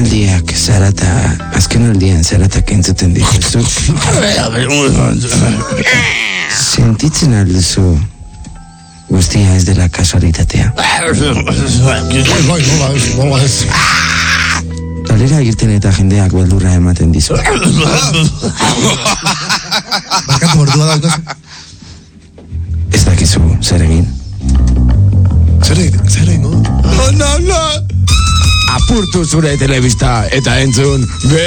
aldiak zarata, azken aldian zaratak entzuten dituzu. Sentitzen alduzu guztia ez dela kasualitatea. Kalera irten eta jendeak beldurra ematen dizu. Barkatu ordua daukazu. Ez dakizu zer egin. Zer egingo? Apurtu zure telebista eta entzun